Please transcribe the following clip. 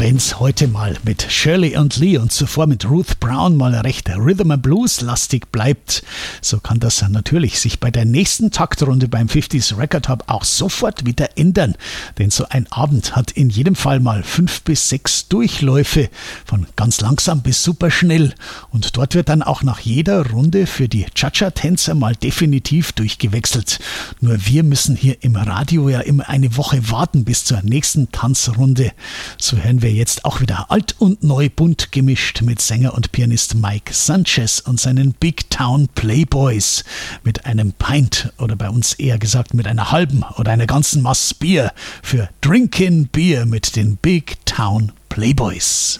wenn's heute mal mit Shirley und Lee und zuvor mit Ruth Brown mal recht Rhythm and Blues lastig bleibt, so kann das natürlich sich bei der nächsten Taktrunde beim 50s Record Hub auch sofort wieder ändern. Denn so ein Abend hat in jedem Fall mal 5 bis 6 Durchläufe, von ganz langsam bis super schnell. Und dort wird dann auch nach jeder Runde für die Cha-Cha-Tänzer mal definitiv durchgewechselt. Nur wir müssen hier im Radio ja immer eine Woche warten bis zur nächsten Tanzrunde. So hören wir jetzt auch wieder alt und neu bunt gemischt mit Sänger und Pianist Mike Sanchez und seinen Big Town Playboys mit einem Pint oder bei uns eher gesagt mit einer halben oder einer ganzen Maß Bier für Drinkin' Beer mit den Big Town Playboys.